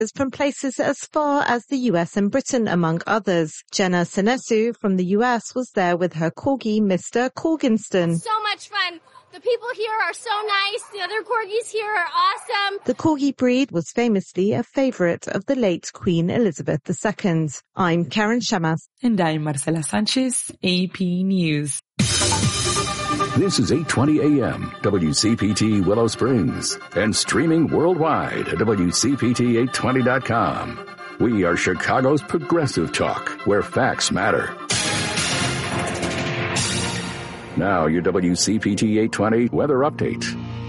from places as far as the US and Britain, among others. Jenna Senesu from the US was there with her corgi, Mr. Corginston. So much fun. The people here are so nice. The other corgis here are awesome. The corgi breed was famously a favorite of the late Queen Elizabeth II. I'm Karen Shamas. And I'm Marcela Sanchez, AP News. This is 8:20 a.m. WCPT Willow Springs and streaming worldwide at WCPT820.com. We are Chicago's progressive talk, where facts matter. Now, your WCPT 820 weather update.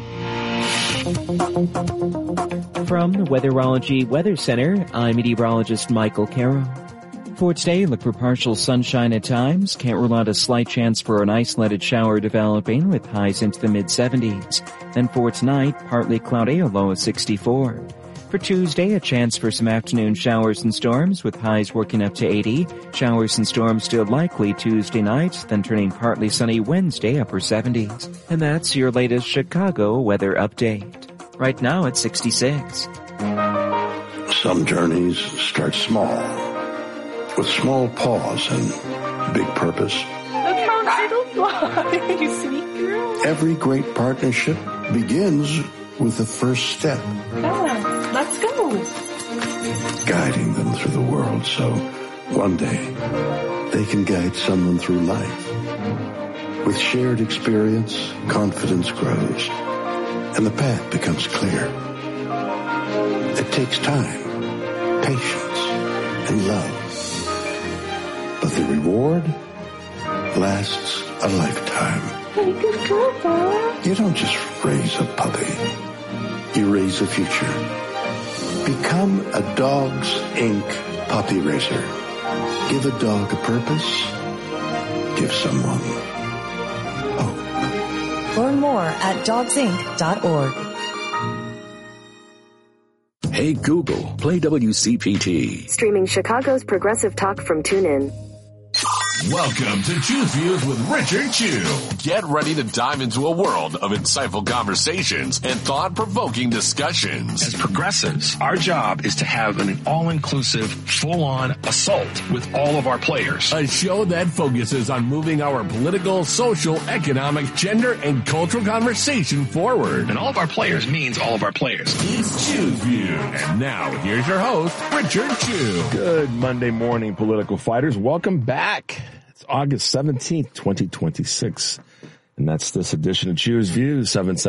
From the Weatherology Weather Center, I'm meteorologist Michael Carroll. For today, look for partial sunshine at times. Can't rule out a slight chance for an isolated shower developing with highs into the mid-70s. Then for tonight, partly cloudy, a low of 64. For Tuesday, a chance for some afternoon showers and storms with highs working up to 80. Showers and storms still likely Tuesday night, then turning partly sunny Wednesday, upper 70s. And that's your latest Chicago weather update. Right now it's 66. Some journeys start small, with small pause and big purpose. Look how it'll fly, you sweet girl. Every great partnership begins with the first step. Let's go. Guiding them through the world so one day they can guide someone through life. With shared experience, confidence grows and the path becomes clear. It takes time, patience, and love. But the reward lasts a lifetime. You don't just raise a puppy. You raise a future. Become a Dogs Inc. puppy raiser. Give a dog a purpose. Give someone hope. Learn more at dogsinc.org. Hey Google, play WCPT. Streaming Chicago's progressive talk from TuneIn. Welcome to Choose Views with Richard Chu. Get ready to dive into a world of insightful conversations and thought-provoking discussions. As progressives, our job is to have an all-inclusive, full-on assault with all of our players. A show that focuses on moving our political, social, economic, gender, and cultural conversation forward. And all of our players means all of our players. It's Choose Views. And now, here's your host, Richard Chu. Good Monday morning, political fighters. Welcome back. It's August 17th, 2026. And that's this edition of Choose Views.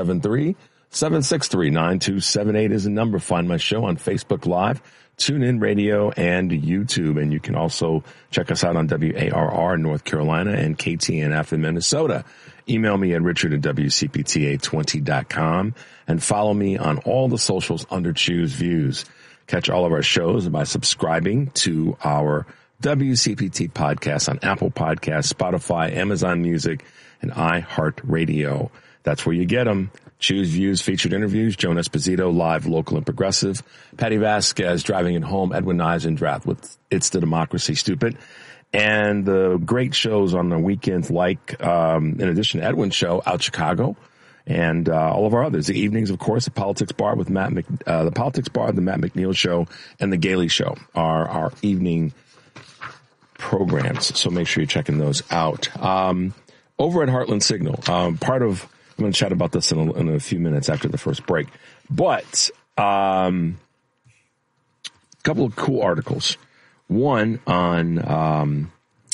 773-763-9278 is the number. Find my show on Facebook Live, TuneIn Radio, and YouTube. And you can also check us out on WARR North Carolina and KTNF in Minnesota. Email me at richard@WCPT820.com and follow me on all the socials under Choose Views. Catch all of our shows by subscribing to our WCPT podcast on Apple Podcasts, Spotify, Amazon Music, and iHeartRadio. That's where you get them. Choose Views, featured interviews, Joan Esposito, live, local, and progressive. Patty Vasquez, driving it home. Edwin Eisendrath with It's the Democracy, Stupid. And the great shows on the weekends, like, in addition to Edwin's show, Out Chicago, and all of our others. The evenings, of course, the Politics Bar with the Politics Bar, the Matt McNeil Show, and the Gailey Show are our evening programs. So make sure you're checking those out. Over at Heartland Signal, I'm going to chat about this in a few minutes after the first break, but a couple of cool articles. One on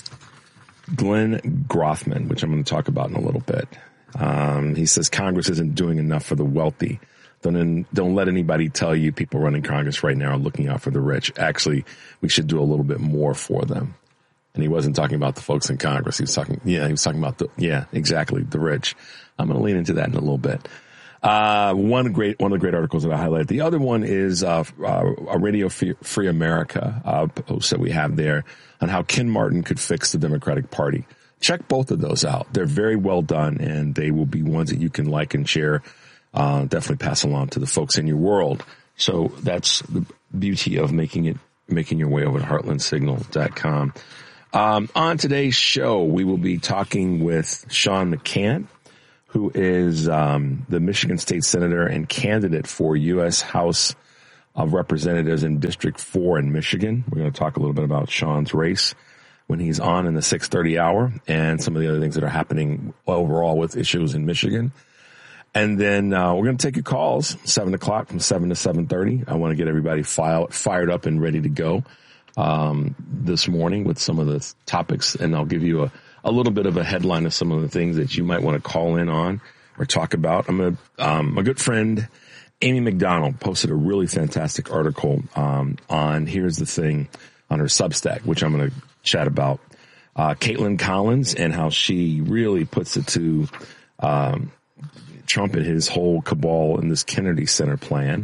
Glenn Grothman, which I'm going to talk about in a little bit. He says Congress isn't doing enough for the wealthy. Don't let anybody tell you people running Congress right now are looking out for the rich. Actually, we should do a little bit more for them. And he wasn't talking about the folks in Congress. He was talking about the rich. I'm going to lean into that in a little bit. One of the great articles that I highlighted. The other one is a Radio Free America post that we have there on how Ken Martin could fix the Democratic Party. Check both of those out. They're very well done, and they will be ones that you can like and share. Definitely pass along to the folks in your world. So that's the beauty of making your way over to heartlandsignal.com. On today's show, we will be talking with Sean McCann, who is the Michigan State Senator and candidate for U.S. House of Representatives in District 4 in Michigan. We're going to talk a little bit about Sean's race when he's on in the 6:30 hour and some of the other things that are happening overall with issues in Michigan. And then we're going to take your calls, 7 o'clock from 7 to 7:30. I want to get everybody fired up and ready to go this morning with some of the topics. And I'll give you a little bit of a headline of some of the things that you might want to call in on or talk about. My good friend Amy McDonald posted a really fantastic article on Here's the Thing on her Substack, which I'm going to chat about. Caitlin Collins and how she really puts it to Trump and his whole cabal in this Kennedy Center plan.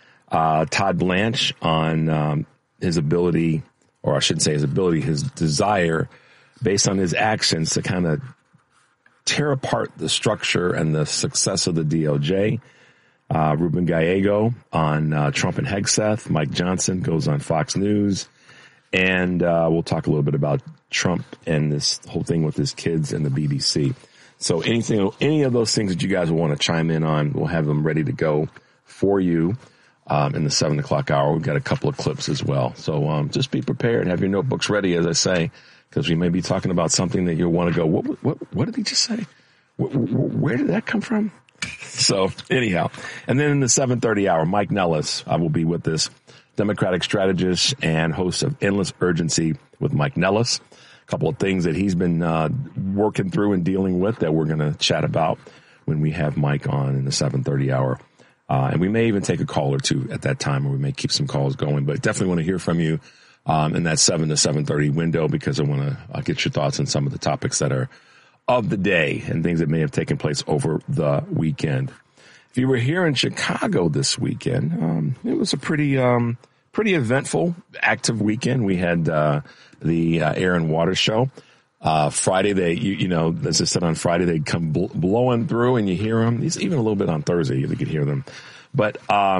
Todd Blanche on his ability, or I shouldn't say his ability, his desire based on his actions to kind of tear apart the structure and the success of the DOJ. Ruben Gallego on Trump and Hegseth. Mike Johnson goes on Fox News. And we'll talk a little bit about Trump and this whole thing with his kids and the BBC. So any of those things that you guys will want to chime in on, we'll have them ready to go for you in the 7 o'clock hour. We've got a couple of clips as well. So just be prepared. Have your notebooks ready, as I say, because we may be talking about something that you'll want to go, what did he just say? Where did that come from? So anyhow, and then in the 7:30 hour, Mike Nellis, I will be with this Democratic strategist and host of Endless Urgency with Mike Nellis. A couple of things that he's been working through and dealing with that we're going to chat about when we have Mike on in the 7:30 hour. And we may even take a call or two at that time, or we may keep some calls going. But definitely want to hear from you in that 7 to 7:30 window, because I want to get your thoughts on some of the topics that are of the day and things that may have taken place over the weekend. If you were here in Chicago this weekend, it was a pretty eventful, active weekend. We had the Air and Water Show. Friday, as I said, on Friday, they'd come blowing through and you hear them. Even a little bit on Thursday, you could hear them. But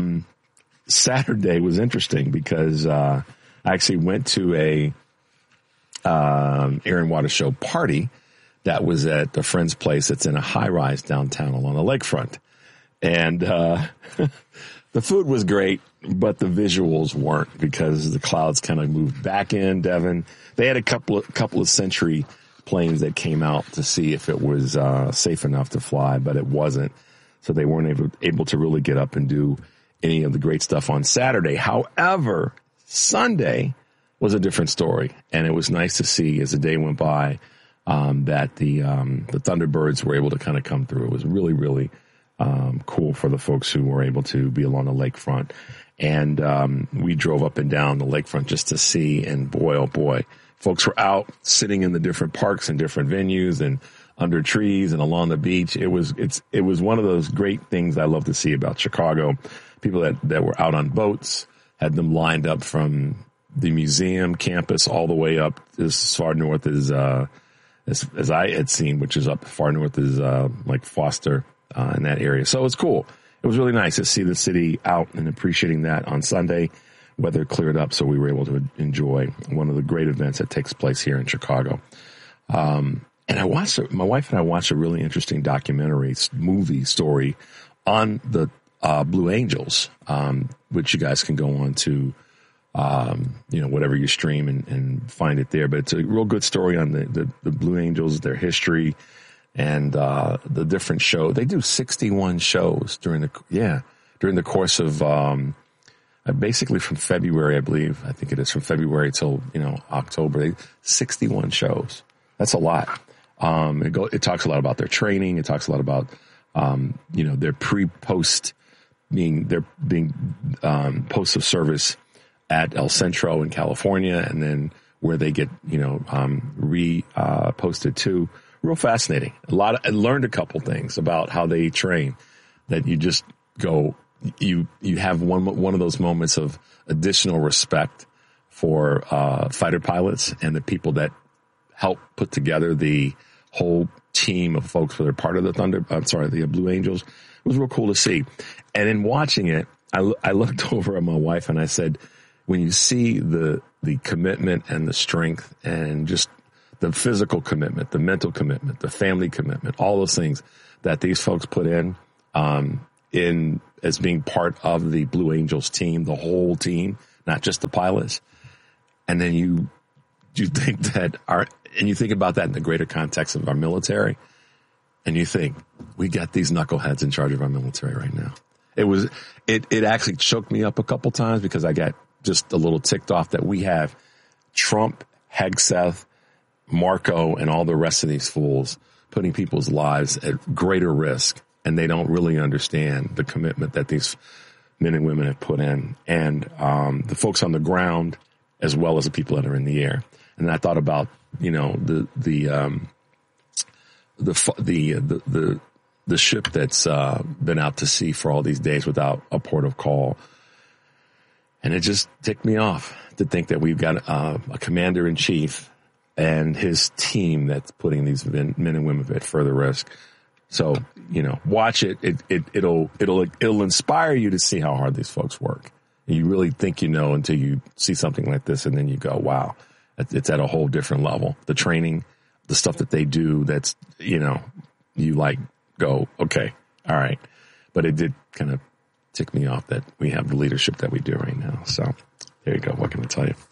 Saturday was interesting because I actually went to a Air and Water Show party that was at a friend's place that's in a high-rise downtown along the lakefront. And the food was great, but the visuals weren't, because the clouds kind of moved back in, Devin. They had a couple of Century planes that came out to see if it was safe enough to fly, but it wasn't. So they weren't able to really get up and do any of the great stuff on Saturday. However, Sunday was a different story, and it was nice to see as the day went by that the Thunderbirds were able to kind of come through. It was really, really cool for the folks who were able to be along the lakefront. And we drove up and down the lakefront just to see, and boy, oh boy, folks were out sitting in the different parks and different venues and under trees and along the beach. It was one of those great things I love to see about Chicago. People that were out on boats, had them lined up from the museum campus all the way up as far north as I had seen, which is up far north as like Foster in that area. So it was cool. It was really nice to see the city out and appreciating that on Sunday. Weather cleared up, so we were able to enjoy one of the great events that takes place here in Chicago. And my wife and I watched a really interesting movie story on the Blue Angels, which you guys can go on to, whatever you stream and find it there. But it's a real good story on the Blue Angels, their history, and the different show. They do 61 shows during the course of basically from February, I believe. I think it is from February till October. 61 shows. That's a lot. It talks a lot about their training. It talks a lot about their pre-post being posts of service at El Centro in California, and then where they get posted to. Real fascinating. I learned a couple things about how they train that you just go. You have one of those moments of additional respect for fighter pilots and the people that help put together the whole team of folks that are part of the Blue Angels. It was real cool to see. And in watching it, I looked over at my wife and I said, when you see the commitment and the strength and just the physical commitment, the mental commitment, the family commitment, all those things that these folks put in, as being part of the Blue Angels team, the whole team, not just the pilots. And then you think that and you think about that in the greater context of our military, and you think, we got these knuckleheads in charge of our military right now. It actually choked me up a couple times because I got just a little ticked off that we have Trump, Hegseth, Marco, and all the rest of these fools putting people's lives at greater risk, and they don't really understand the commitment that these men and women have put in, and the folks on the ground as well as the people that are in the air. And I thought about, the ship that's been out to sea for all these days without a port of call. And it just ticked me off to think that we've got a commander in chief and his team that's putting these men and women at further risk. So, watch it. It'll inspire you to see how hard these folks work. And you really think until you see something like this, and then you go, wow, it's at a whole different level. The training, the stuff that they do, that's, you go, okay, all right. But it did kind of tick me off that we have the leadership that we do right now. So there you go. What can I tell you?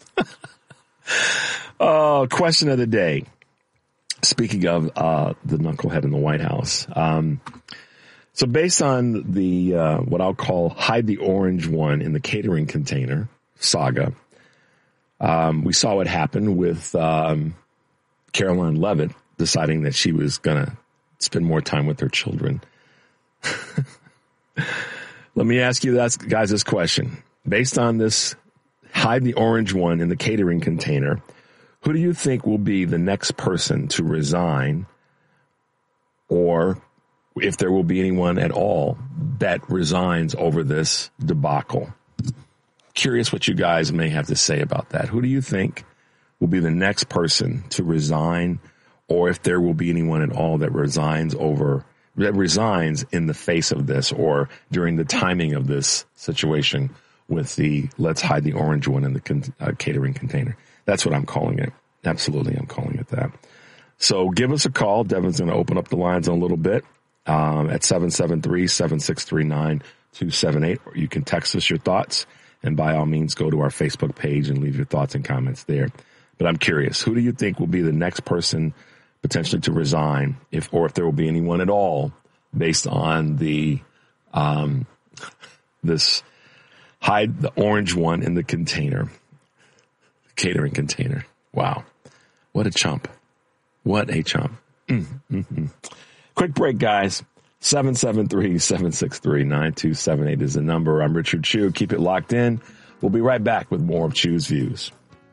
Question of the day. Speaking of the knucklehead in the White House. So based on the what I'll call hide the orange one in the catering container saga, we saw what happened with Caroline Leavitt deciding that she was going to spend more time with her children. Let me ask you guys this question. Based on this hide the orange one in the catering container, who do you think will be the next person to resign, or if there will be anyone at all that resigns over this debacle? Curious what you guys may have to say about that. Who do you think will be the next person to resign, or if there will be anyone at all that resigns in the face of this or during the timing of this situation with the let's hide the orange one in the catering container? That's what I'm calling it. Absolutely, I'm calling it that. So give us a call. Devin's going to open up the lines in a little bit at 773-763-9278. Or you can text us your thoughts, and by all means, go to our Facebook page and leave your thoughts and comments there. But I'm curious, who do you think will be the next person potentially to resign, if there will be anyone at all, based on the this hide the orange one in the container, catering container. Wow. What a chump. What a chump. Quick break, guys. 773-763-9278 is the number. I'm Richard Chew. Keep it locked in. We'll be right back with more of Chew's Views.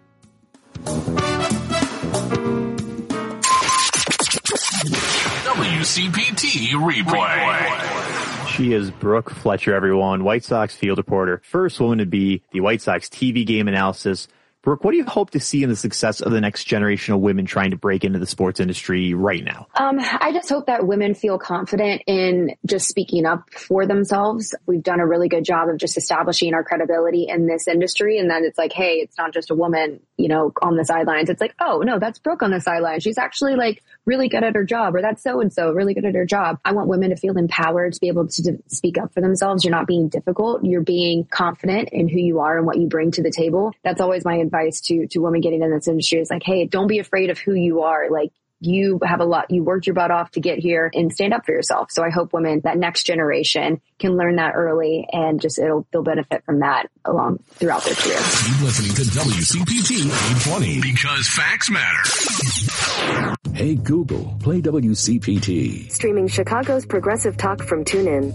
WCPT replay. She is Brooke Fletcher, everyone, White Sox field reporter. First woman to be the White Sox TV game analysis. Brooke, what do you hope to see in the success of the next generation of women trying to break into the sports industry right now? I just hope that women feel confident in just speaking up for themselves. We've done a really good job of just establishing our credibility in this industry. And then it's like, hey, it's not just a woman, on the sidelines. It's like, oh, no, that's Brooke on the sidelines. She's actually really good at her job, or that's so-and-so really good at her job. I want women to feel empowered to be able to speak up for themselves. You're not being difficult. You're being confident in who you are and what you bring to the table. That's always my advice to women getting in this industry is like, hey, don't be afraid of who you are. You have you worked your butt off to get here, and stand up for yourself. So I hope women, that next generation, can learn that early, and just they'll benefit from that along throughout their career. Keep listening to WCPT 820 because facts matter. Hey Google, play WCPT. Streaming Chicago's progressive talk from TuneIn.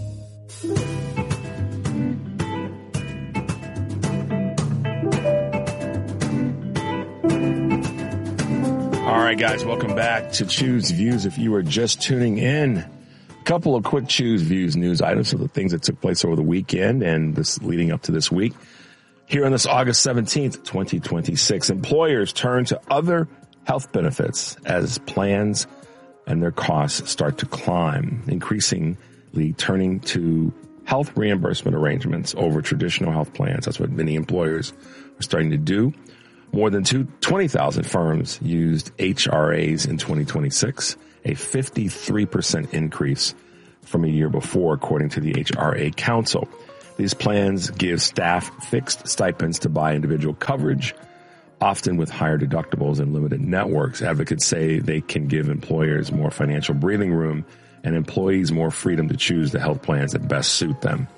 All right, guys, welcome back to Chew's Views. If you were just tuning in, a couple of quick Chew's Views news items of the things that took place over the weekend and this leading up to this week. Here on this August 17th, 2026, employers turn to other health benefits as plans and their costs start to climb, increasingly turning to health reimbursement arrangements over traditional health plans. That's what many employers are starting to do. More than 20,000 firms used HRAs in 2026, a 53% increase from a year before, according to the HRA Council. These plans give staff fixed stipends to buy individual coverage, often with higher deductibles and limited networks. Advocates say they can give employers more financial breathing room and employees more freedom to choose the health plans that best suit them.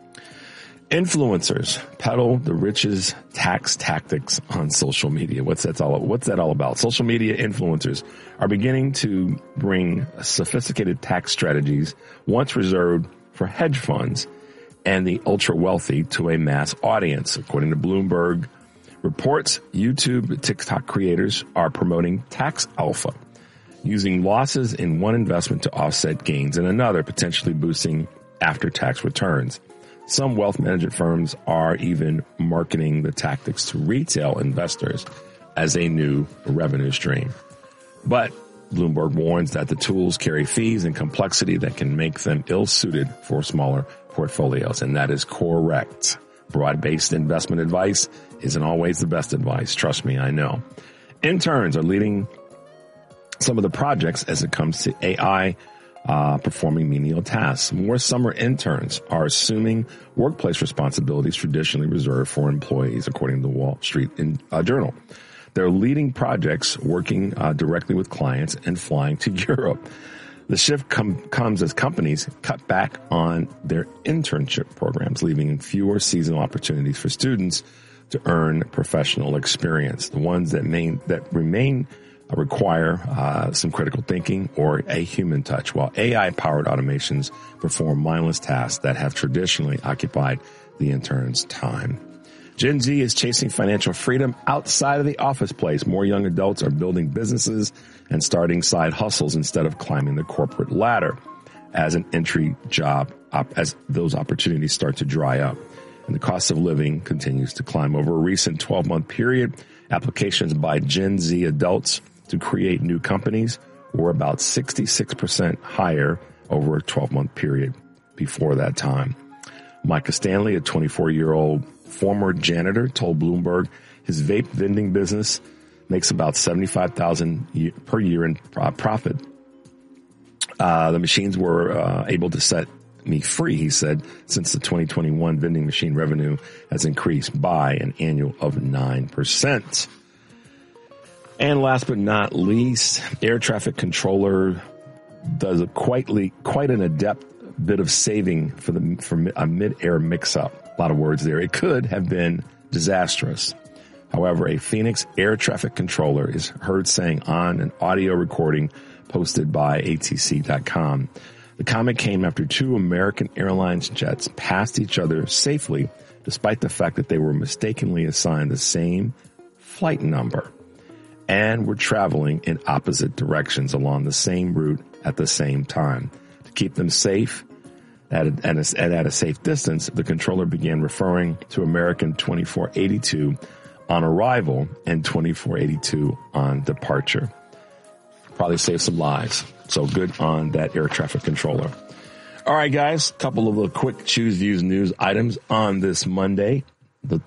Influencers peddle the rich's tax tactics on social media. What's that all about? Social media influencers are beginning to bring sophisticated tax strategies once reserved for hedge funds and the ultra wealthy to a mass audience. According to Bloomberg reports, YouTube and TikTok creators are promoting tax alpha, using losses in one investment to offset gains in another, potentially boosting after-tax returns. Some wealth management firms are even marketing the tactics to retail investors as a new revenue stream. But Bloomberg warns that the tools carry fees and complexity that can make them ill-suited for smaller portfolios, and that is correct. Broad-based investment advice isn't always the best advice. Trust me, I know. Interns are leading some of the projects as it comes to AI performing menial tasks. More summer interns are assuming workplace responsibilities traditionally reserved for employees, according to the Wall Street Journal. They're leading projects, working directly with clients, and flying to Europe. The shift comes as companies cut back on their internship programs, leaving fewer seasonal opportunities for students to earn professional experience. The ones that remain require some critical thinking or a human touch, while AI-powered automations perform mindless tasks that have traditionally occupied the intern's time. Gen Z is chasing financial freedom outside of the office place. More young adults are building businesses and starting side hustles instead of climbing the corporate ladder as an entry job, as those opportunities start to dry up. And the cost of living continues to climb. Over a recent 12-month period, applications by Gen Z adults to create new companies were about 66% higher over a 12-month period before that time. Micah Stanley, a 24-year-old former janitor, told Bloomberg his vape vending business makes about $75,000 per year in profit. The machines were able to set me free, he said, since the 2021 vending machine revenue has increased by an annual of 9%. And last but not least, air traffic controller does quite an adept bit of saving for a mid-air mix-up. A lot of words there. It could have been disastrous. However, a Phoenix air traffic controller is heard saying on an audio recording posted by ATC.com. The comment came after two American Airlines jets passed each other safely, despite the fact that they were mistakenly assigned the same flight number and were traveling in opposite directions along the same route at the same time. To keep them safe at a safe distance, the controller began referring to American 2482 on arrival and 2482 on departure. Probably saved some lives. So good on that air traffic controller. All right, guys, a couple of quick Choose Views news items on this Monday, the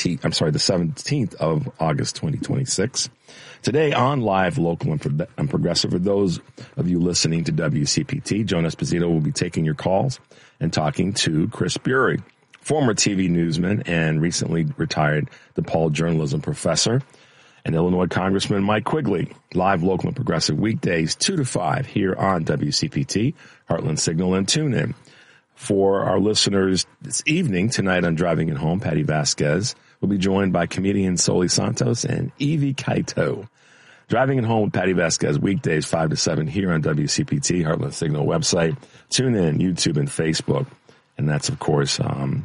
17th of August, 2026. Today on Live, Local, and Progressive, for those of you listening to WCPT, Joan Esposito will be taking your calls and talking to Chris Bury, former TV newsman and recently retired DePaul journalism professor, and Illinois Congressman Mike Quigley. Live, Local, and Progressive weekdays 2 to 5 here on WCPT, Heartland Signal, and TuneIn. For our listeners this evening, tonight on Driving It Home, Patty Vasquez will be joined by comedian Soli Santos and Evie Kaito. Driving It Home with Patty Vasquez weekdays 5 to 7 here on WCPT, Heartland Signal website, TuneIn, YouTube, and Facebook. And that's, of course,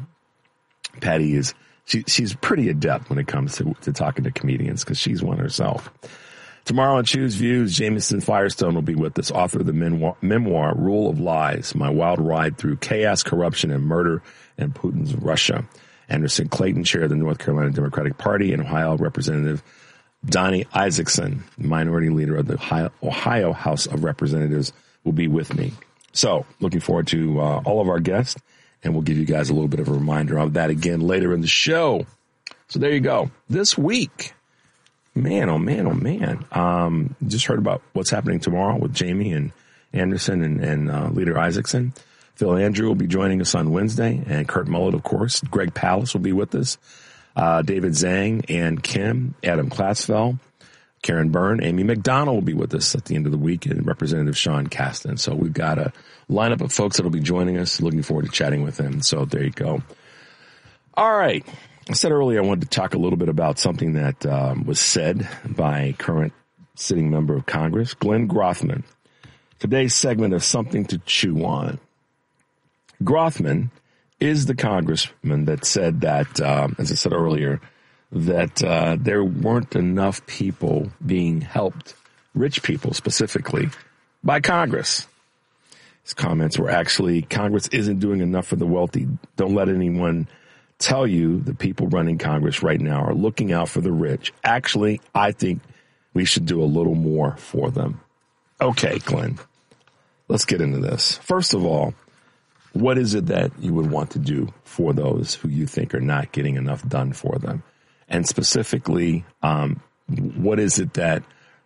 Patty is... She's pretty adept when it comes to talking to comedians because she's one herself. Tomorrow on Choose Views, Jamison Firestone will be with us, author of the memoir Rule of Lies, My Wild Ride Through Chaos, Corruption, and Murder in Putin's Russia. Anderson Clayton, chair of the North Carolina Democratic Party, and Ohio Representative Donnie Isaacson, minority leader of the Ohio House of Representatives, will be with me. So looking forward to all of our guests. And we'll give you guys a little bit of a reminder of that again later in the show. So there you go. This week, man, oh man. Just heard about what's happening tomorrow with Jamie and Anderson and Leader Isaacson. Phil Andrew will be joining us on Wednesday, and Kurt Mullett, of course. Greg Pallas will be with us. David Zhang, Ann Kim, Adam Klatsfeld, Karen Byrne, Amy McDonald will be with us at the end of the week, and Representative Sean Casten. So we've got a lineup of folks that will be joining us. Looking forward to chatting with them. So there you go. All right. I said earlier I wanted to talk a little bit about something that was said by current sitting member of Congress, Glenn Grothman. Today's segment of Something to Chew On. Grothman is the congressman that said that, as I said earlier, that there weren't enough people being helped, rich people specifically, by Congress. His comments were actually, Congress isn't doing enough for the wealthy. Don't let anyone tell you the people running Congress right now are looking out for the rich. Actually, I think we should do a little more for them. Okay, Glenn, let's get into this. First of all, what is it that you would want to do for those who you think are not getting enough done for them? And specifically, what is it that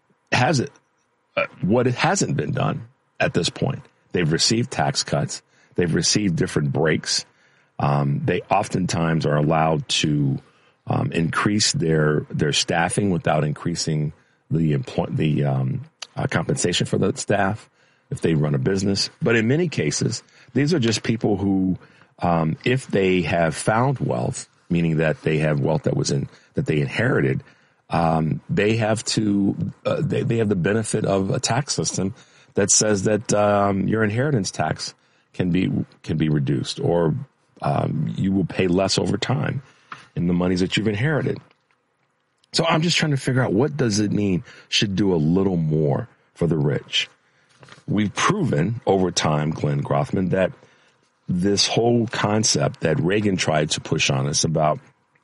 what hasn't been done at this point? They've received tax cuts. They've received different breaks. They oftentimes are allowed to increase their staffing without increasing the compensation for the staff if they run a business. But in many cases, these are just people who, if they have found wealth, meaning that they have wealth that they inherited, they have they have the benefit of a tax system that says that your inheritance tax can be reduced, or you will pay less over time in the monies that you've inherited. So I'm just trying to figure out, what does it mean should do a little more for the rich? We've proven over time, Glenn Grothman, that this whole concept that Reagan tried to push on us about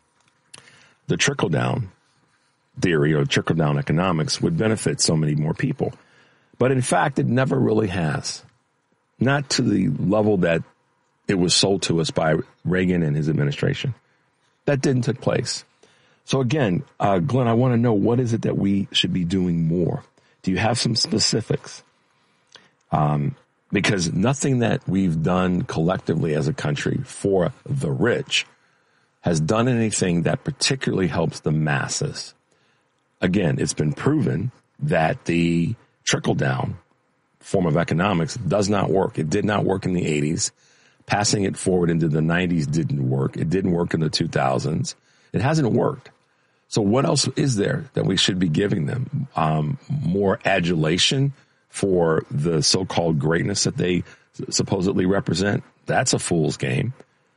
the trickle-down theory or trickle-down economics would benefit so many more people. But in fact, it never really has. Not to the level that it was sold to us by Reagan and his administration. That didn't take place. So again, Glenn, I want to know, what is it that we should be doing more? Do you have some specifics? Because nothing that we've done collectively as a country for the rich has done anything that particularly helps the masses. Again, it's been proven that the trickle-down form of economics does not work. It did not work in the 80s. Passing it forward into the 90s didn't work. It didn't work in the 2000s. It hasn't worked. So what else is there that we should be giving them? More adulation for the so-called greatness that they supposedly represent? That's a fool's game.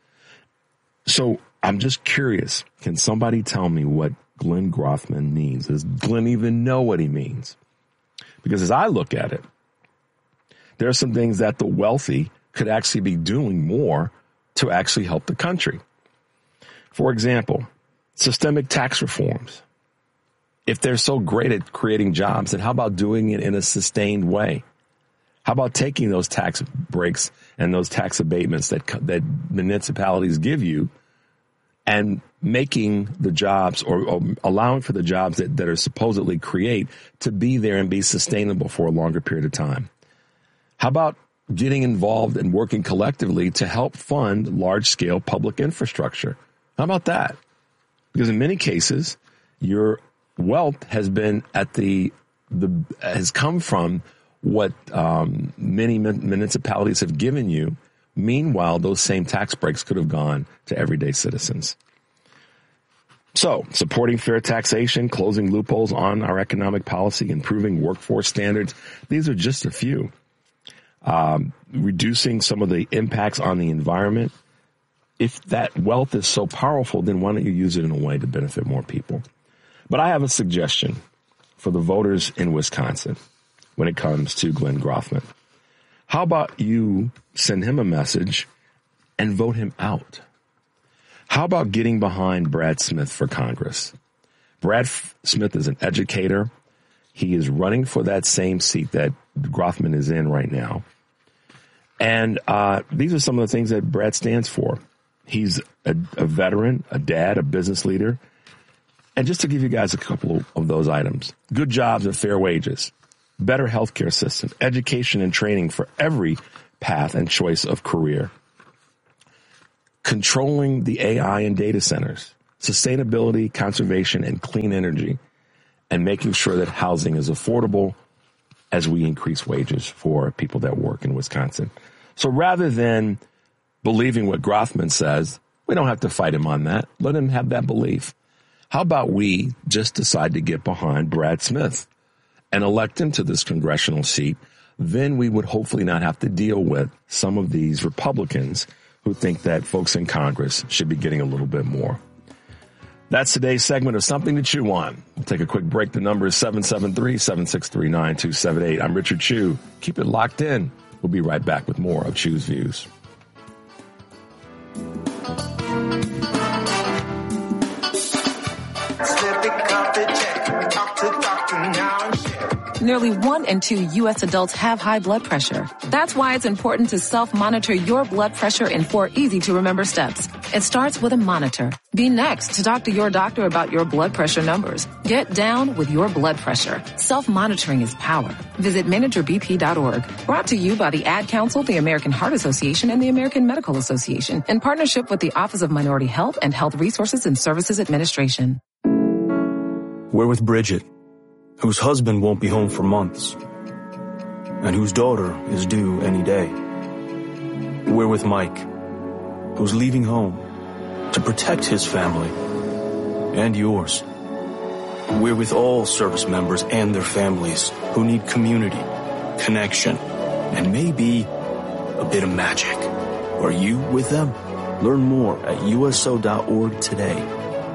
So I'm just curious, can somebody tell me what Glenn Grothman means? Does Glenn even know what he means? Because as I look at it, there are some things that the wealthy could actually be doing more to actually help the country. For example, systemic tax reforms. If they're so great at creating jobs, then how about doing it in a sustained way? How about taking those tax breaks and those tax abatements that municipalities give you and making the jobs or allowing for the jobs that are supposedly create to be there and be sustainable for a longer period of time? How about getting involved and working collectively to help fund large-scale public infrastructure? How about that? Because in many cases, your wealth has been has come from what many municipalities have given you. Meanwhile, those same tax breaks could have gone to everyday citizens. So, supporting fair taxation, closing loopholes on our economic policy, improving workforce standards. These are just a few. Reducing some of the impacts on the environment. If that wealth is so powerful, then why don't you use it in a way to benefit more people? But I have a suggestion for the voters in Wisconsin when it comes to Glenn Grothman. How about you send him a message and vote him out? How about getting behind Brad Smith for Congress? Brad Smith is an educator. He is running for that same seat that Grothman is in right now. And these are some of the things that Brad stands for. He's a veteran, a dad, a business leader. And just to give you guys a couple of those items: good jobs and fair wages, better healthcare system, education and training for every path and choice of career. Controlling the AI and data centers, sustainability, conservation, and clean energy, and making sure that housing is affordable as we increase wages for people that work in Wisconsin. So rather than believing what Grothman says, we don't have to fight him on that. Let him have that belief. How about we just decide to get behind Brad Smith and elect him to this congressional seat? Then we would hopefully not have to deal with some of these Republicans who think that folks in Congress should be getting a little bit more. That's today's segment of Something to Chew On. We'll take a quick break. The number is 773-763-9278. I'm Richard Chew. Keep it locked in. We'll be right back with more of Chew's Views. Nearly 1 in 2 U.S. adults have high blood pressure. That's why it's important to self-monitor your blood pressure in 4 easy-to-remember steps. It starts with a monitor. Be next to talk to your doctor about your blood pressure numbers. Get down with your blood pressure. Self-monitoring is power. Visit managerbp.org. Brought to you by the Ad Council, the American Heart Association, and the American Medical Association, in partnership with the Office of Minority Health and Health Resources and Services Administration. We're with Bridget, whose husband won't be home for months, and whose daughter is due any day. We're with Mike, who's leaving home to protect his family and yours. We're with all service members and their families who need community, connection, and maybe a bit of magic. Are you with them? Learn more at USO.org today.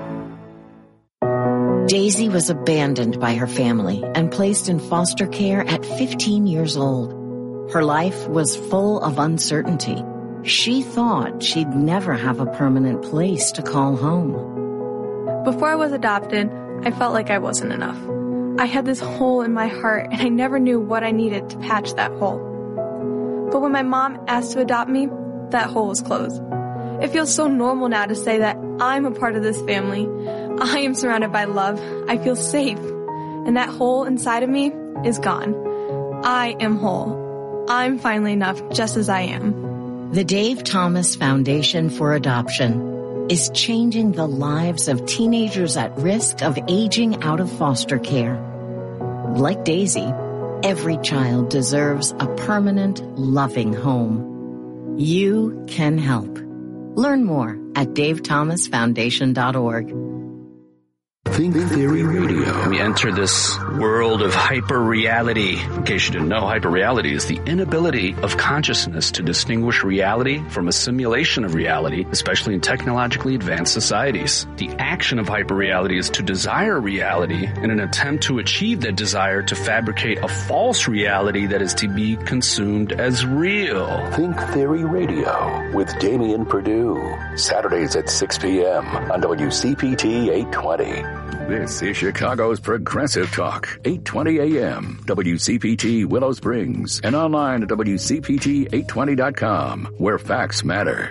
Daisy was abandoned by her family and placed in foster care at 15 years old. Her life was full of uncertainty. She thought she'd never have a permanent place to call home. Before I was adopted, I felt like I wasn't enough. I had this hole in my heart, and I never knew what I needed to patch that hole. But when my mom asked to adopt me, that hole was closed. It feels so normal now to say that I'm a part of this family. I am surrounded by love. I feel safe. And that hole inside of me is gone. I am whole. I'm finally enough just as I am. The Dave Thomas Foundation for Adoption is changing the lives of teenagers at risk of aging out of foster care. Like Daisy, every child deserves a permanent, loving home. You can help. Learn more at davethomasfoundation.org. Think Theory Radio. We enter this world of hyper-reality. In case you didn't know, hyper-reality is the inability of consciousness to distinguish reality from a simulation of reality, especially in technologically advanced societies. The action of hyper-reality is to desire reality in an attempt to achieve that desire to fabricate a false reality that is to be consumed as real. Think Theory Radio with Damian Perdue. Saturdays at 6 p.m. on WCPT 820. This is Chicago's Progressive Talk, 820 a.m., WCPT Willow Springs, and online at WCPT820.com, where facts matter.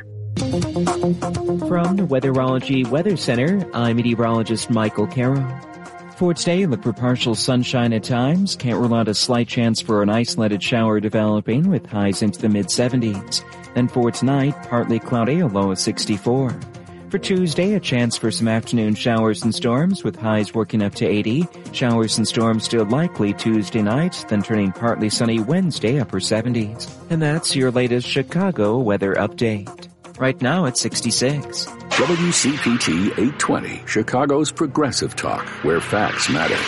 From the Weatherology Weather Center, I'm meteorologist Michael Caro. For today, look for partial sunshine at times. Can't rule out a slight chance for an isolated shower developing with highs into the mid-70s. Then for tonight, partly cloudy, a low of 64. For Tuesday, a chance for some afternoon showers and storms with highs working up to 80. Showers and storms still likely Tuesday night, then turning partly sunny Wednesday, upper 70s. And that's your latest Chicago weather update. Right now it's 66. WCPT 820, Chicago's Progressive Talk, where facts matter.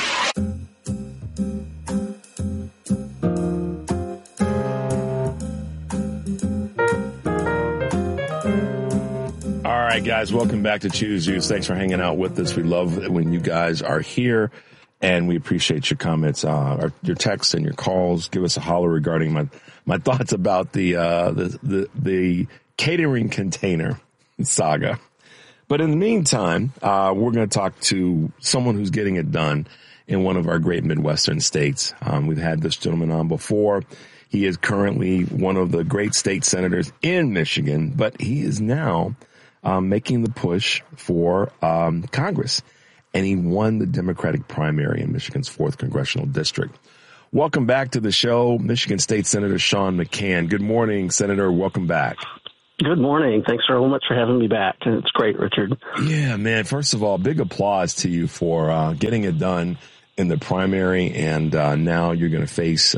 All right, guys, welcome back to Choose Views. Thanks for hanging out with us. We love it when you guys are here, and we appreciate your comments, your texts and your calls. Give us a holler regarding my thoughts about the catering container saga. But in the meantime, we're going to talk to someone who's getting it done in one of our great Midwestern states. We've had this gentleman on before. He is currently one of the great state senators in Michigan, but he is now making the push for Congress. And he won the Democratic primary in Michigan's 4th congressional district. Welcome back to the show, Michigan State Senator Sean McCann. Good morning, Senator. Welcome back. Good morning. Thanks very much for having me back. It's great, Richard. Yeah, man. First of all, big applause to you for getting it done in the primary, and now you're going to face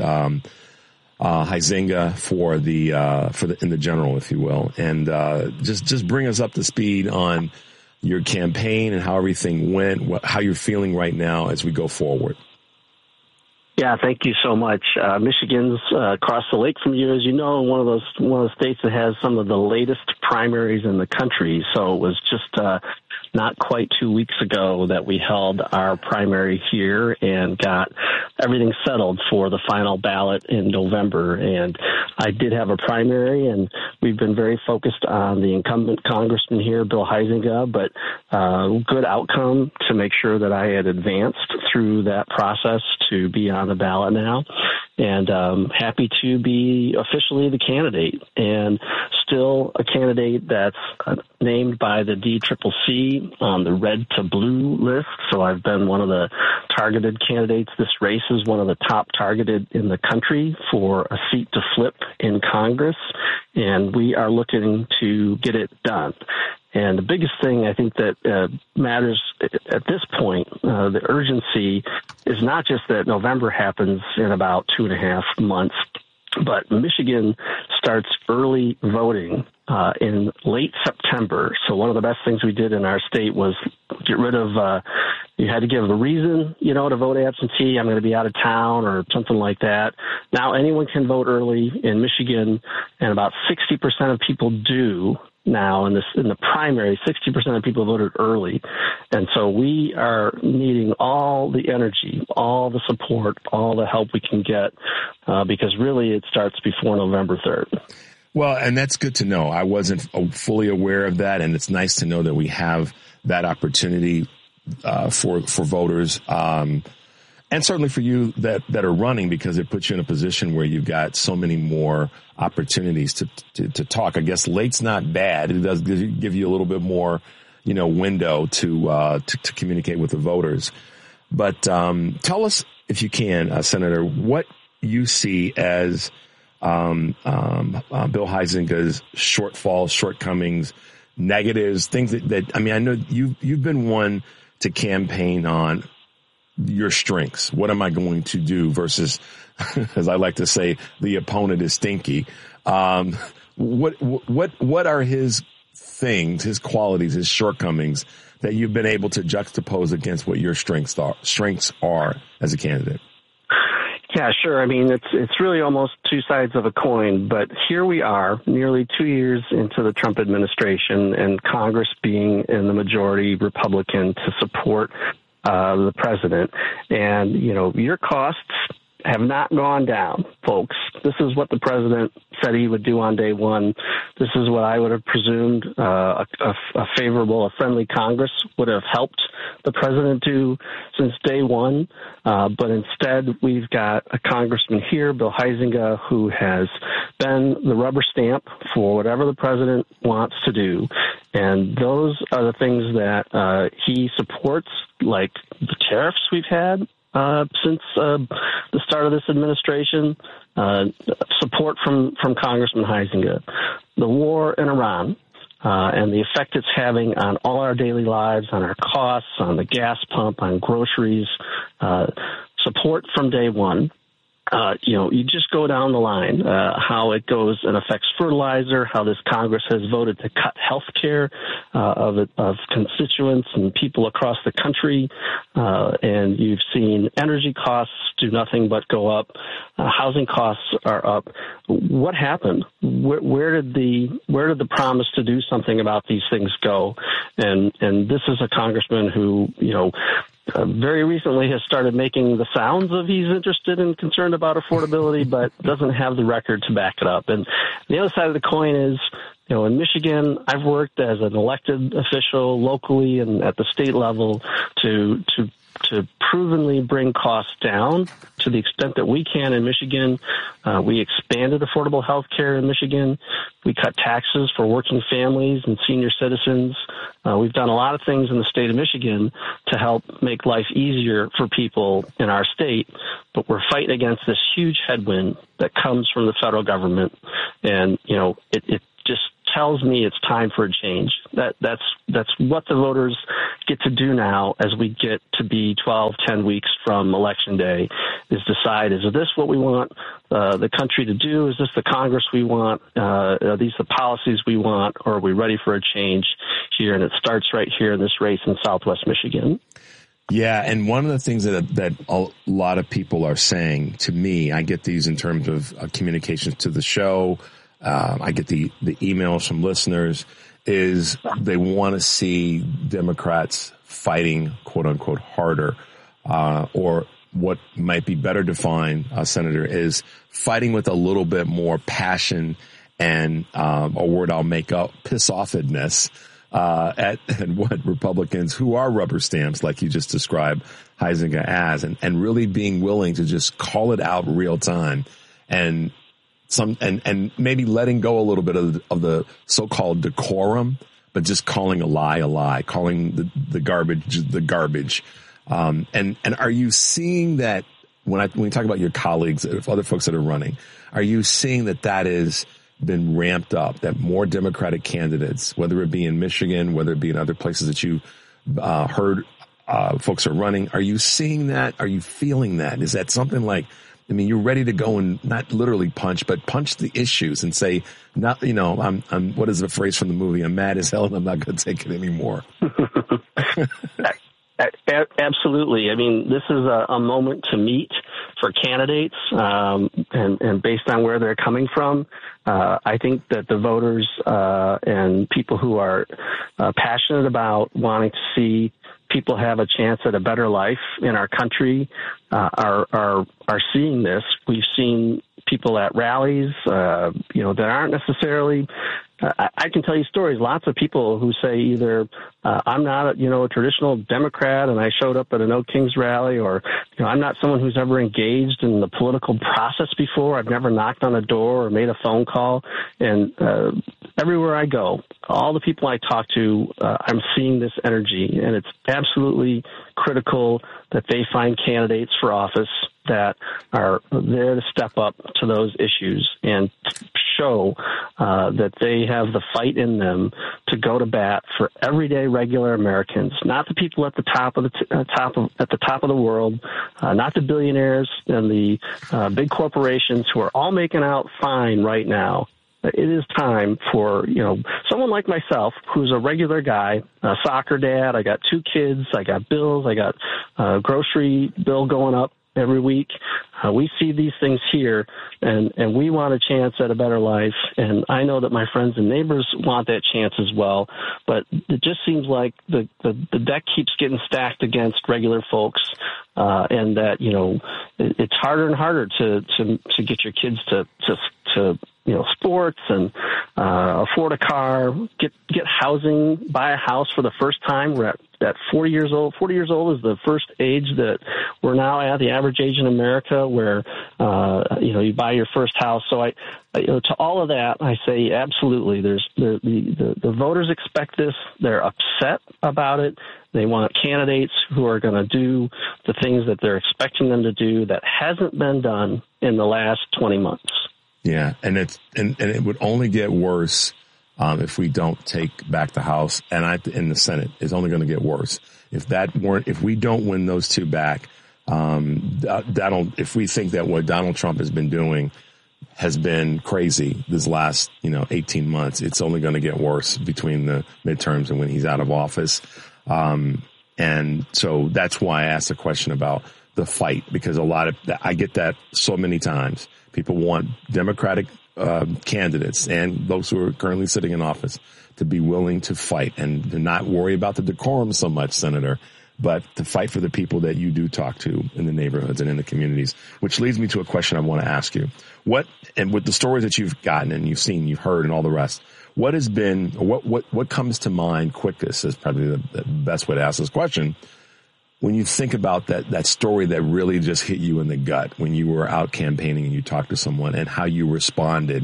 Huizenga for the in the general, if you will, and just bring us up to speed on your campaign and how everything went, how you're feeling right now as we go forward. Yeah, thank you so much. Michigan's across the lake from you, as you know, one of the states that has some of the latest primaries in the country. So it was just not quite 2 weeks ago that we held our primary here and got everything settled for the final ballot in November. And I did have a primary, and we've been very focused on the incumbent congressman here, Bill Huizenga, but good outcome to make sure that I had advanced through that process to be on the ballot now. And happy to be officially the candidate, and still a candidate that's named by the DCCC on the red to blue list. So I've been one of the targeted candidates. This race is one of the top targeted in the country for a seat to flip in Congress, and we are looking to get it done. And the biggest thing I think that matters at this point, the urgency, is not just that November happens in about 2.5 months, but Michigan starts early voting in late September. So one of the best things we did in our state was get rid of, you had to give a reason, to vote absentee. I'm going to be out of town or something like that. Now anyone can vote early in Michigan, and about 60% of people do. Now in the primary, 60% of people voted early. And so we are needing all the energy, all the support, all the help we can get, because really it starts before November 3rd. Well, and that's good to know. I wasn't fully aware of that, and it's nice to know that we have that opportunity for voters, and certainly for you that are running, because it puts you in a position where you've got so many more opportunities to talk. I guess late's not bad. It does give you a little bit more, window to communicate with the voters. But tell us, if you can, Senator, what you see as Bill Huizenga's shortfalls, shortcomings, negatives, things that I know you've been one to campaign on your strengths. What am I going to do versus, as I like to say, the opponent is stinky. What are his things, his qualities, his shortcomings that you've been able to juxtapose against what your strengths are as a candidate? Yeah, sure. It's really almost two sides of a coin, but here we are nearly 2 years into the Trump administration, and Congress being in the majority Republican to support the president. And, your costs have not gone down, folks. This is what the president said he would do on day one. This is what I would have presumed a friendly Congress would have helped the president do since day one. But instead, we've got a congressman here, Bill Huizenga, who has been the rubber stamp for whatever the president wants to do. And those are the things that he supports, like the tariffs we've had since the start of this administration, support from Congressman Huizenga, the war in Iran, and the effect it's having on all our daily lives, on our costs, on the gas pump, on groceries, support from day one. You just go down the line, how it goes and affects fertilizer, how this Congress has voted to cut health care of constituents and people across the country. And you've seen energy costs do nothing but go up. Housing costs are up. What happened? Where did the promise to do something about these things go? And this is a congressman who, very recently has started making the sounds of he's interested and concerned about affordability, but doesn't have the record to back it up. And the other side of the coin is, in Michigan, I've worked as an elected official locally and at the state level to to provenly bring costs down to the extent that we can in Michigan. We expanded affordable health care in Michigan. We cut taxes for working families and senior citizens. We've done a lot of things in the state of Michigan to help make life easier for people in our state, but we're fighting against this huge headwind that comes from the federal government. And, it just tells me it's time for a change. That's what the voters get to do now as we get to be 10 weeks from Election Day, is decide, is this what we want the country to do? Is this the Congress we want? Are these the policies we want? Or are we ready for a change here? And it starts right here in this race in Southwest Michigan. Yeah, and one of the things that a lot of people are saying to me, I get these in terms of communications to the show, I get the emails from listeners, is they want to see Democrats fighting, quote unquote, harder, or what might be better defined, Senator, is fighting with a little bit more passion and a word I'll make up, piss-offedness, at what Republicans who are rubber stamps, like you just described Huizenga as, and really being willing to just call it out real time and maybe letting go a little bit of the so-called decorum, but just calling a lie, calling the garbage. And are you seeing that when you talk about your colleagues, other folks that are running, are you seeing that is been ramped up, that more Democratic candidates, whether it be in Michigan, whether it be in other places that you heard folks are running, are you seeing that? Are you feeling that? Is that something like, you're ready to go and not literally punch, but punch the issues and say, I'm what is the phrase from the movie? I'm mad as hell and I'm not going to take it anymore. Absolutely. This is a moment to meet for candidates, and based on where they're coming from, I think that the voters and people who are passionate about wanting to see people have a chance at a better life in our country are seeing this. We've seen people at rallies, that aren't necessarily. I can tell you stories. Lots of people who say either I'm not, a traditional Democrat, and I showed up at an Oak Kings rally, or I'm not someone who's ever engaged in the political process before. I've never knocked on a door or made a phone call. And everywhere I go, all the people I talk to, I'm seeing this energy, and it's absolutely critical that they find candidates for office that are there to step up to those issues and show that they have the fight in them to go to bat for everyday regular Americans, not the people at the top of the world, not the billionaires and the big corporations who are all making out fine right now. It is time for, someone like myself, who's a regular guy, a soccer dad. I got 2 kids. I got bills. I got a grocery bill going up every week. We see these things here, and we want a chance at a better life. And I know that my friends and neighbors want that chance as well. But it just seems like the deck keeps getting stacked against regular folks, and that it's harder and harder to get your kids to sports and afford a car, get housing, buy a house for the first time. We're at 40 years old. 40 years old is the first age that we're now at, the average age in America, where you buy your first house. So to all of that, I say absolutely. There's the voters expect this. They're upset about it. They want candidates who are going to do the things that they're expecting them to do that hasn't been done in the last 20 months. Yeah, and it would only get worse if we don't take back the House and in the Senate. It's only going to get worse if we don't win those 2 back. If we think that what Donald Trump has been doing has been crazy this last 18 months, it's only going to get worse between the midterms and when he's out of office. And so that's why I asked the question about the fight, because I get that so many times. People want Democratic candidates and those who are currently sitting in office to be willing to fight and to not worry about the decorum so much, Senator, but to fight for the people that you do talk to in the neighborhoods and in the communities, which leads me to a question I want to ask you. And with the stories that you've gotten and you've seen, you've heard and all the rest, what has been, what comes to mind quickest is probably the best way to ask this question. when you think about that story that really just hit you in the gut when you were out campaigning and you talked to someone and how you responded,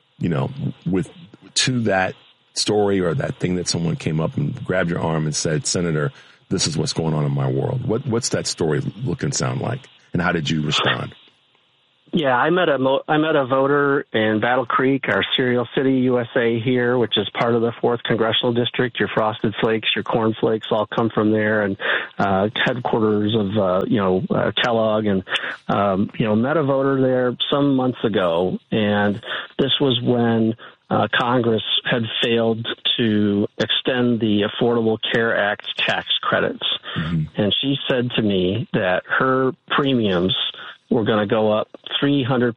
to that story or that thing that someone came up and grabbed your arm and said, Senator, this is what's going on in my world. What's that story look and sound like? And how did you respond? Yeah, I met a voter in Battle Creek, our Cereal City, USA here, which is part of the 4th Congressional District. Your Frosted Flakes, your Corn Flakes all come from there, and headquarters of Kellogg, and met a voter there some months ago, and this was when Congress had failed to extend the Affordable Care Act tax credits. Mm-hmm. And she said to me that her premiums were going to go up 300%,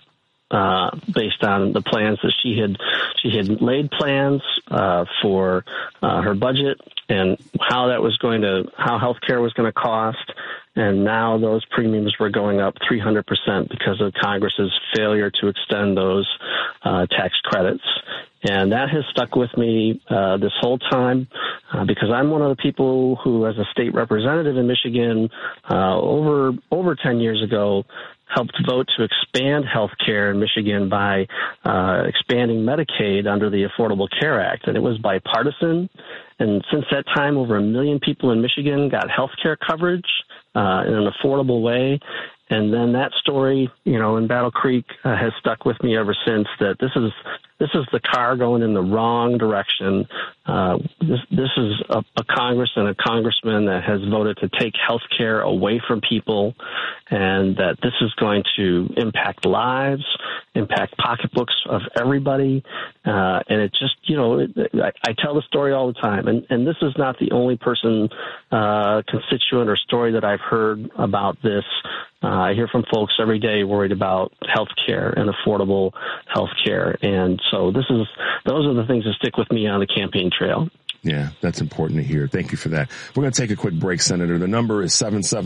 based on the plans that she had laid plans, for, her budget and how healthcare was going to cost. And now those premiums were going up 300% because of Congress's failure to extend those, tax credits. And that has stuck with me this whole time because I'm one of the people who, as a state representative in Michigan, over 10 years ago, helped vote to expand health care in Michigan by expanding Medicaid under the Affordable Care Act. And it was bipartisan. And since that time, over 1 million people in Michigan got health care coverage in an affordable way. And then that story, in Battle Creek has stuck with me ever since, that this is the car going in the wrong direction. This is a Congress and a congressman that has voted to take health care away from people, and that this is going to impact lives, impact pocketbooks of everybody. And it just, I tell the story all the time. And this is not the only person, constituent or story that I've heard about this. I hear from folks every day worried about health care and affordable health care. And so those are the things that stick with me on the campaign trail. Yeah, that's important to hear. Thank you for that. We're going to take a quick break, Senator. The number is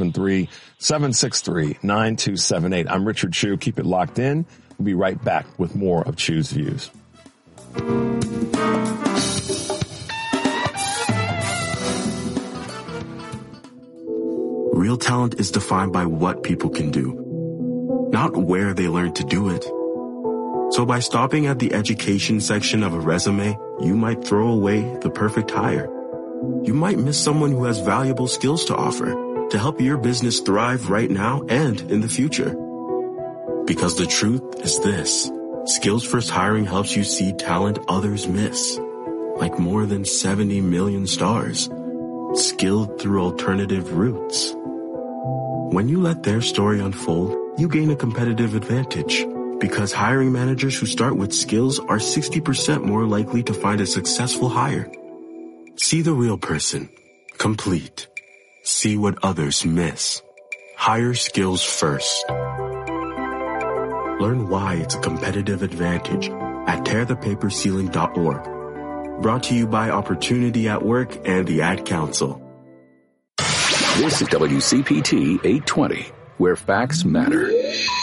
773-763-9278. I'm Richard Chew. Keep it locked in. We'll be right back with more of Chew's Views. Real talent is defined by what people can do, not where they learn to do it. So by stopping at the education section of a resume, you might throw away the perfect hire. You might miss someone who has valuable skills to offer to help your business thrive right now and in the future. Because the truth is this: Skills First Hiring helps you see talent others miss, like more than 70 million stars, skilled through alternative routes. When you let their story unfold, you gain a competitive advantage, because hiring managers who start with skills are 60% more likely to find a successful hire. See the real person. Complete. See what others miss. Hire skills first. Learn why it's a competitive advantage at tearthepaperceiling.org. Brought to you by Opportunity at Work and the Ad Council. This is WCPT 820, where facts matter.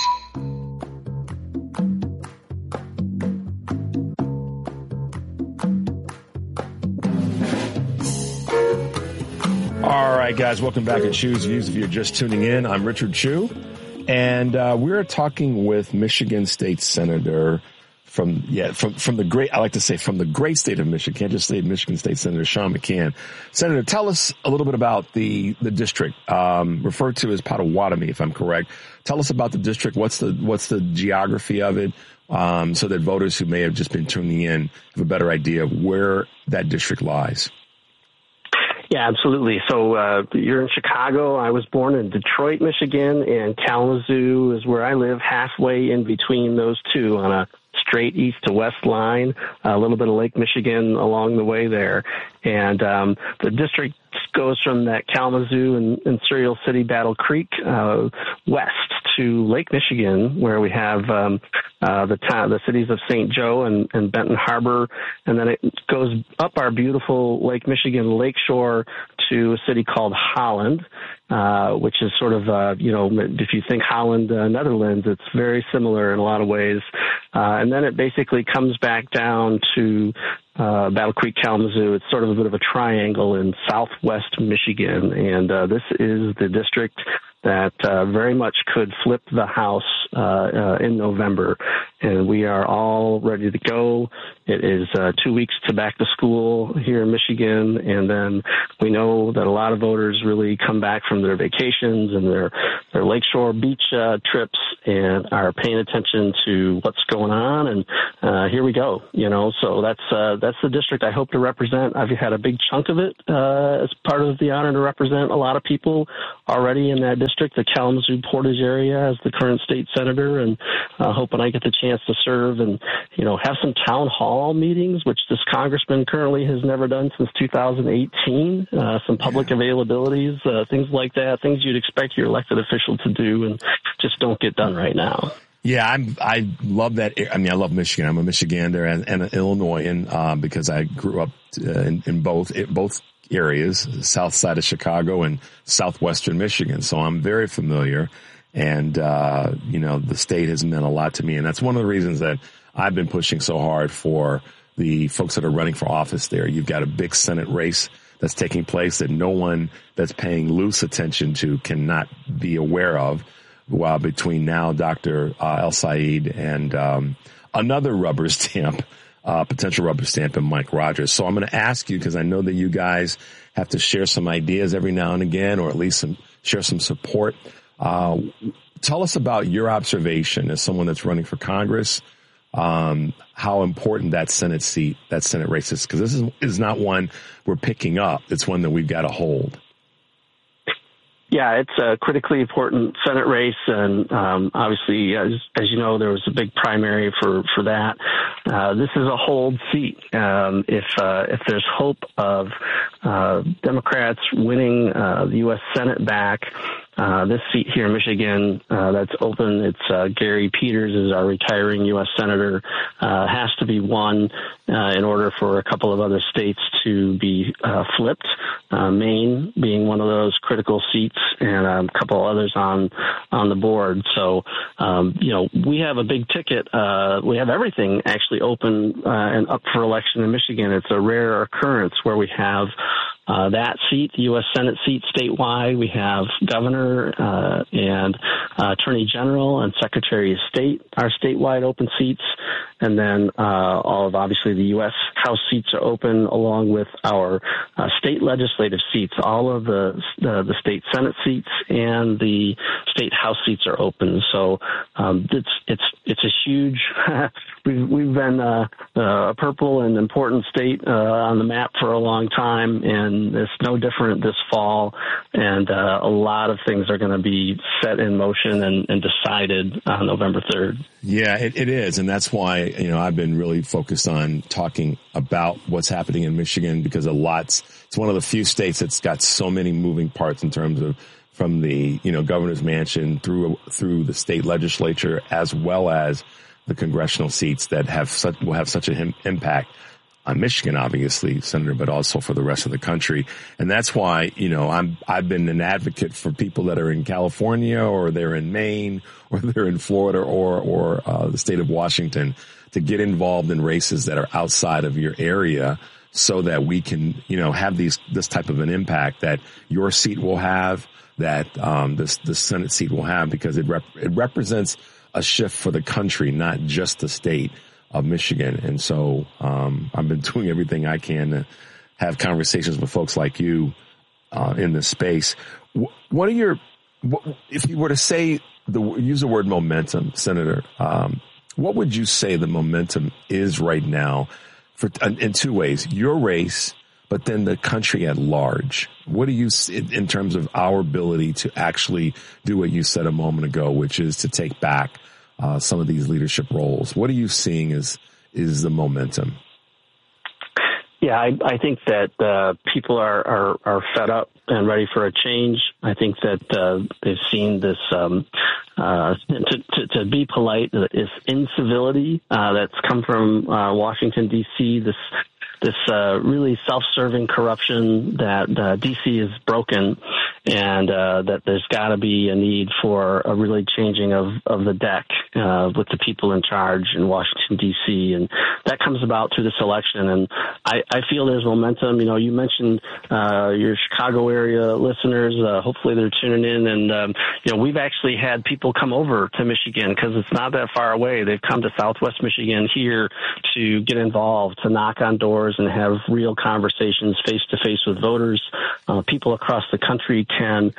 All right, guys, welcome back to Chew's Views. If you're just tuning in, I'm Richard Chew, and we're talking with Michigan State Senator from the great state of Michigan, can't just say Michigan State Senator Sean McCann. Senator, tell us a little bit about the district, referred to as Pottawatomie, if I'm correct. Tell us about the district. What's the geography of it, so that voters who may have just been tuning in have a better idea of where that district lies. Yeah, absolutely. So you're in Chicago. I was born in Detroit, Michigan, and Kalamazoo is where I live, halfway in between those two on a straight east to west line, a little bit of Lake Michigan along the way there. And the district goes from that Kalamazoo and Cereal City, Battle Creek, west to Lake Michigan, where we have the cities of St. Joe and Benton Harbor, and then it goes up our beautiful Lake Michigan lakeshore to a city called Holland, which is sort of, if you think Holland, Netherlands, it's very similar in a lot of ways. And then it basically comes back down to Battle Creek, Kalamazoo. It's sort of a bit of a triangle in southwest Michigan, and this is the district that very much could flip the House in November, and we are all ready to go. It is 2 weeks to back to school here in Michigan, and then we know that a lot of voters really come back from their vacations and their lakeshore beach trips and are paying attention to what's going on, and here we go. So that's the district I hope to represent. I've had a big chunk of it as part of the honor to represent a lot of people already in that district, the Kalamazoo Portage area, as the current state senator, and hoping I get the chance to serve and have some town hall meetings, which this congressman currently has never done since 2018. Some public availabilities, things like that, things you'd expect your elected official to do and just don't get done right now. Yeah, I love that. I mean, I love Michigan. I'm a Michigander and an Illinoisan because I grew up in both areas, the south side of Chicago and southwestern Michigan. So I'm very familiar. And, the state has meant a lot to me. And that's one of the reasons that I've been pushing so hard for the folks that are running for office there. You've got a big Senate race that's taking place that no one that's paying loose attention to cannot be aware of. While between now, Dr. El-Sayed and another rubber stamp, potential rubber stamp, and Mike Rogers. So I'm going to ask you, because I know that you guys have to share some ideas every now and again, or at least share some support. Tell us about your observation as someone that's running for Congress, how important that Senate seat, that Senate race is, because this is not one we're picking up. It's one that we've got to hold. Yeah, it's a critically important Senate race, and obviously, as you know, there was a big primary for that. This is a hold seat. If there's hope of Democrats winning the U.S. Senate back, this seat here in Michigan that's open, it's Gary Peters is our retiring U.S. Senator, has to be won in order for a couple of other states to be flipped, Maine being one of those critical seats, and a couple others on the board. So, we have a big ticket. We have everything actually open and up for election in Michigan. It's a rare occurrence where we have that seat, the U.S. Senate seat statewide. We have governor and attorney general and secretary of state, our statewide open seats. And then all of, obviously, the U.S. House seats are open, along with our state legislative seats. All of the state Senate seats and the state House seats are open. So it's a huge. We've been a purple and important state on the map for a long time, and it's no different this fall. And a lot of things are going to be set in motion and decided on November 3rd. Yeah, it is. And that's why, I've been really focused on talking about what's happening in Michigan, because it's one of the few states that's got so many moving parts in terms of from the, governor's mansion through the state legislature, as well as the congressional seats that will have such an impact on Michigan, obviously, Senator, but also for the rest of the country. And that's why, I've been an advocate for people that are in California, or they're in Maine, or they're in Florida, or the state of Washington, to get involved in races that are outside of your area, so that we can, have this type of an impact that your seat will have, that the Senate seat will have, because it represents a shift for the country, not just the state of Michigan. And so I've been doing everything I can to have conversations with folks like you in this space. What are if you were to say use the word momentum, Senator, what would you say the momentum is right now in two ways? Your race, but then the country at large. What do you see in terms of our ability to actually do what you said a moment ago, which is to take back some of these leadership roles? What are you seeing is the momentum? Yeah, I think that people are fed up and ready for a change. I think that they've seen this, to be polite, this incivility that's come from Washington, D.C., this this really self-serving corruption that DC is broken, and that there's got to be a need for a really changing of the deck with the people in charge in Washington, D.C., and that comes about through this election. And I feel there's momentum. You mentioned your Chicago area listeners. Hopefully they're tuning in, and we've actually had people come over to Michigan because it's not that far away. They've come to Southwest Michigan here to get involved, to knock on doors and have real conversations face-to-face with voters. People across the country can,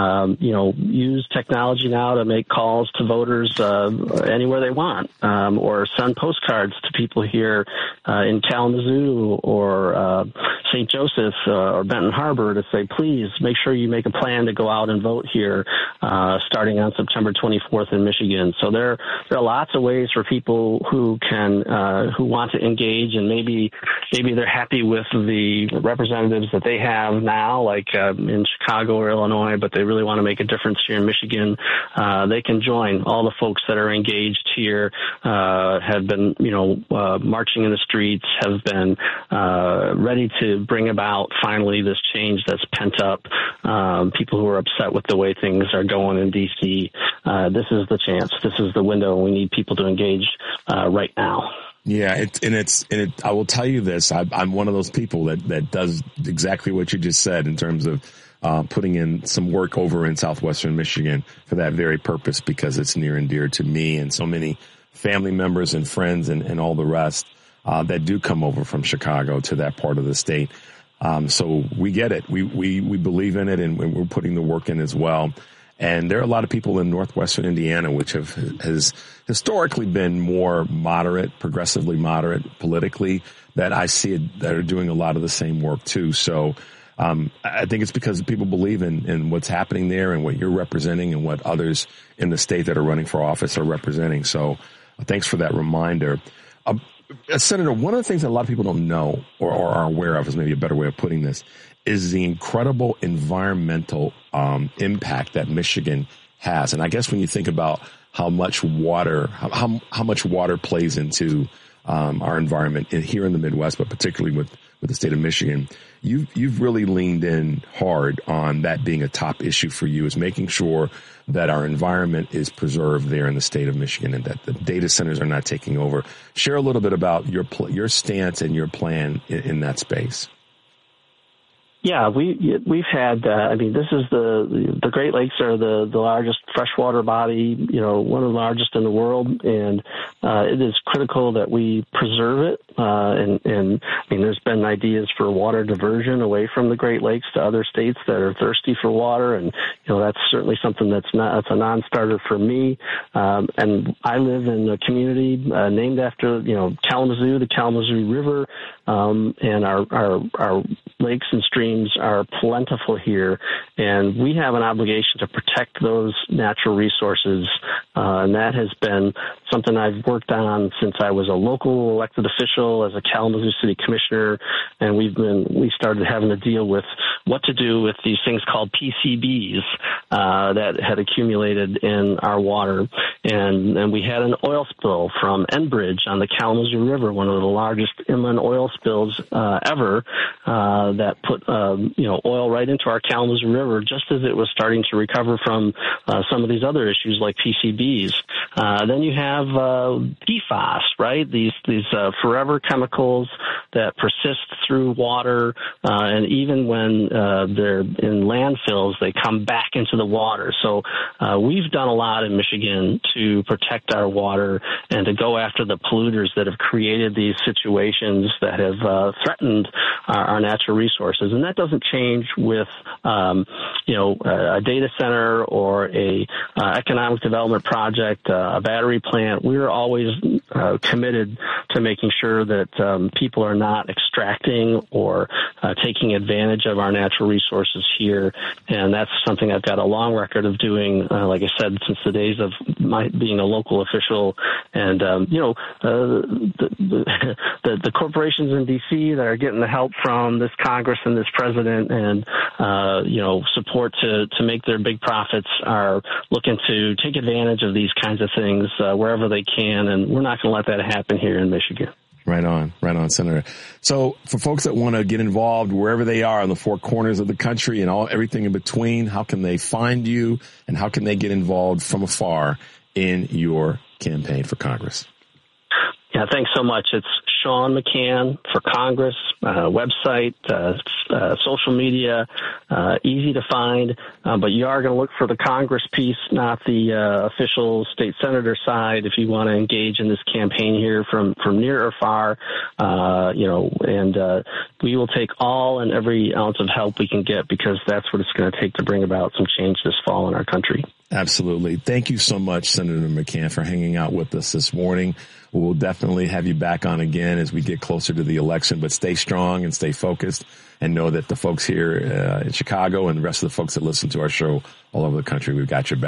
use technology now to make calls to voters anywhere they want, or send postcards to people here in Kalamazoo or St. Joseph or Benton Harbor to say, please make sure you make a plan to go out and vote here starting on September 24th in Michigan. So there are lots of ways for people who want to engage, and maybe they're happy with the representatives that they have now, like in Chicago or Illinois, but they really want to make a difference here in Michigan. They can join. All the folks that are engaged here have been, marching in the streets, have been ready to bring about finally this change that's pent up. People who are upset with the way things are going in D.C. This is the chance. This is the window. We need people to engage right now. Yeah, I will tell you this. I'm one of those people that does exactly what you just said in terms of putting in some work over in southwestern Michigan for that very purpose, because it's near and dear to me and so many family members and friends and all the rest that do come over from Chicago to that part of the state. So we get it. We believe in it, and we're putting the work in as well. And there are a lot of people in northwestern Indiana, which has historically been more moderate, progressively moderate politically, that I see that are doing a lot of the same work too. So I think it's because people believe in what's happening there and what you're representing and what others in the state that are running for office are representing. So thanks for that reminder. Senator, one of the things that a lot of people don't know or are aware of, is maybe a better way of putting this, is the incredible environmental impact that Michigan has. And I guess when you think about how much water plays into our environment here in the Midwest, but particularly with the state of Michigan, you've really leaned in hard on that being a top issue for you, is making sure that our environment is preserved there in the state of Michigan and that the data centers are not taking over. Share a little bit about your stance and your plan in that space. Yeah, we've had. This is the Great Lakes are the largest freshwater body, one of the largest in the world, and it is critical that we preserve it. And there's been ideas for water diversion away from the Great Lakes to other states that are thirsty for water, and that's certainly something that's a non-starter for me. And I live in a community named after Kalamazoo, the Kalamazoo River, and our lakes and streams are plentiful here, and we have an obligation to protect those natural resources, and that has been something I've worked on since I was a local elected official as a Kalamazoo City Commissioner, and we started having to deal with what to do with these things called PCBs that had accumulated in our water, and we had an oil spill from Enbridge on the Kalamazoo River, one of the largest inland oil spills ever, that put oil right into our Kalamazoo River just as it was starting to recover from some of these other issues like PCBs. Then you have PFAS, right? These forever chemicals that persist through water, and even when they're in landfills, they come back into the water. So we've done a lot in Michigan to protect our water and to go after the polluters that have created these situations that have threatened our natural resources. And that doesn't change with a data center or a economic development project, a battery plant. We're always committed to making sure that people are not extracting or taking advantage of our natural resources here, and that's something I've got a long record of doing, like I said, since the days of my being a local official. And the corporations in D.C. that are getting the help from this Congress and this president and support to make their big profits are looking to take advantage of these kinds of things wherever they can, and we're not going to let that happen here in Michigan. Right on, Senator. So for folks that want to get involved wherever they are in the four corners of the country and everything in between, how can they find you and how can they get involved from afar in your campaign for Congress? Yeah, thanks so much. It's Sean McCann for Congress, website, social media, easy to find. But you are going to look for the Congress piece, not the official state senator side, if you want to engage in this campaign here from near or far. And we will take all and every ounce of help we can get, because that's what it's going to take to bring about some change this fall in our country. Absolutely. Thank you so much, Senator McCann, for hanging out with us this morning. We'll definitely have you back on again as we get closer to the election, but stay strong and stay focused, and know that the folks here in Chicago and the rest of the folks that listen to our show all over the country, we've got your back.